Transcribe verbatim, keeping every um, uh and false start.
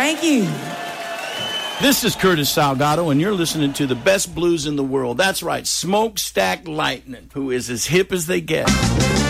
Thank you. This is Curtis Salgado, and you're listening to the best blues in the world. That's right, Smokestack Lightning, who is as hip as they get.